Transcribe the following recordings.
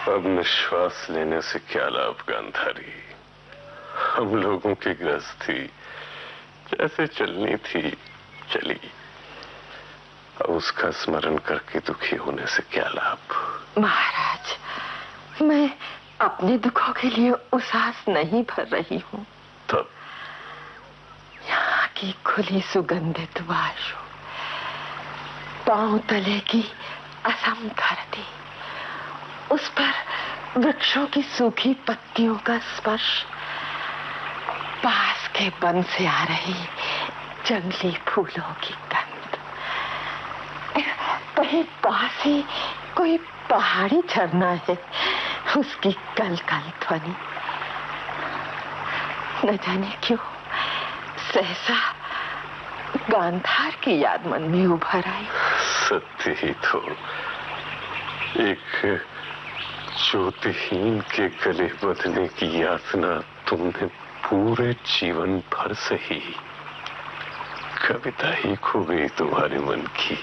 अब निश्वास लेने से क्या लाभ गांधारी। हम लोगों की गृहस्थी जैसे चलनी थी चली, अब उसका स्मरण करके दुखी होने से क्या लाभ। महाराज, मैं अपने दुखों के लिए उसास नहीं भर रही हूँ। तब यहाँ की खुली सुगंधित वायु, पांव तले की असम धरती, उस पर वृक्षों की सूखी पत्तियों का स्पर्श, पास के वन से आ रही जंगली फूलों की गंध, कहीं पास ही कोई पहाड़ी झरना है, उसकी कल कल ध्वनि। न जाने क्यों सहसा गांधार की याद मन में उभर आई। सत्य ही तो, एक ज्योतिहीन के गले बंधने की यातना तुमने पूरे जीवन भर सही। कविता ही खो गई तुम्हारे मन की।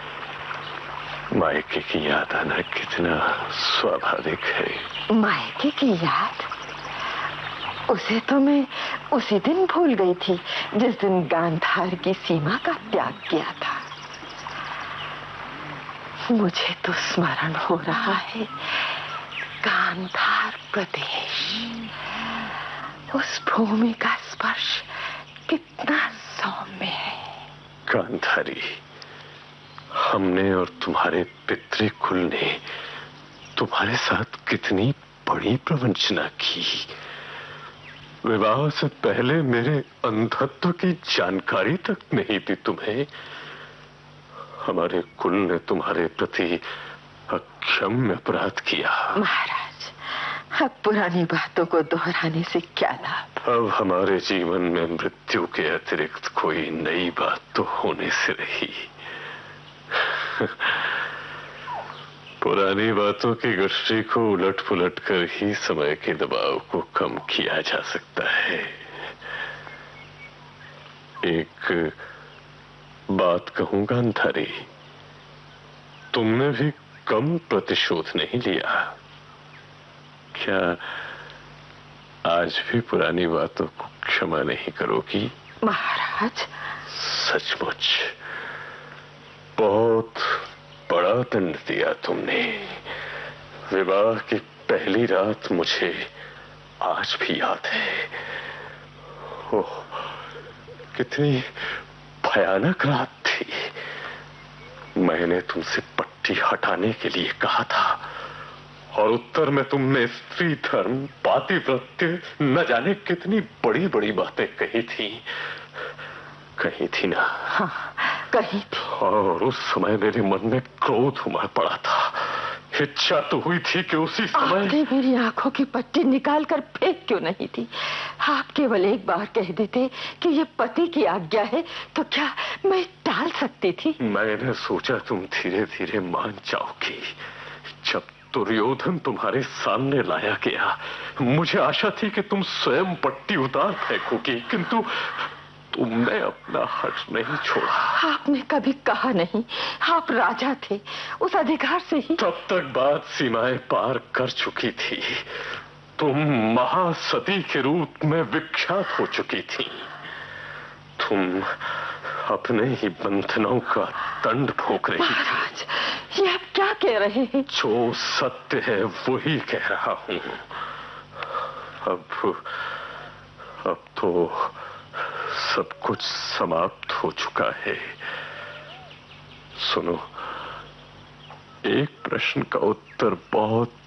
मायके की याद आना कितना स्वाभाविक है। मायके की याद? उसे तो मैं उसी दिन भूल गई थी जिस दिन गांधार की सीमा का त्याग किया था। मुझे तो स्मरण हो रहा है गांधार प्रदेश, उस भूमि का स्पर्श कितना सौम्य है। गांधारी, हमने और तुम्हारे पितृकुल ने तुम्हारे साथ कितनी बड़ी प्रवंचना की। विवाह से पहले मेरे अंधत्व की जानकारी तक नहीं थी तुम्हें। हमारे कुल ने तुम्हारे प्रति अक्षम्य अपराध किया। महाराज, अब पुरानी बातों को दोहराने से क्या लाभ। अब हमारे जीवन में मृत्यु के अतिरिक्त कोई नई बात तो होने से रही। पुरानी बातों की गश्ती को उलट पुलट कर ही समय के दबाव को कम किया जा सकता है। एक बात कहूं गांधारी, तुमने भी कम प्रतिशोध नहीं लिया। क्या आज भी पुरानी बातों को क्षमा नहीं करोगी? महाराज, सचमुच बहुत बड़ा दंड दिया तुमने। विवाह की पहली रात मुझे आज भी याद है। ओह, कितनी भयानक रात थी। मैंने तुमसे पट्टी हटाने के लिए कहा था और उत्तर में तुमने स्त्री धर्म, पातिव्रत्य, न जाने कितनी बड़ी बड़ी बातें कही थी ना। हाँ, कही थी। और उस समय मेरे मन में क्रोध उमड़ पड़ा था। इच्छा तो हुई थी कि उसी समय आपने मेरी आंखों की पट्टी निकाल कर फेंक क्यों नहीं दी। आप केवल एक बार कह देते कि ये पति की आज्ञा है तो क्या मैं टाल सकती थी। मैंने सोचा तुम धीरे धीरे मान जाओगी। जब दुर्योधन तुम्हारे सामने लाया गया, मुझे आशा थी कि तुम स्वयं पट्टी उतार फेंकोगी, किंतु तुमने अपना हट नहीं छोड़ा। आपने कभी कहा नहीं, आप राजा थे, उस अधिकार से ही। तब तक बात सीमाएं पार कर चुकी थी। तुम महासती के रूप में विख्यात हो चुकी थी। तुम अपने ही बंधनों का दंड भोग रही थी। महाराज, ये आप क्या कह रहे हैं? जो सत्य है वही कह रहा हूं। अब तो सब कुछ समाप्त हो चुका है। सुनो, एक प्रश्न का उत्तर बहुत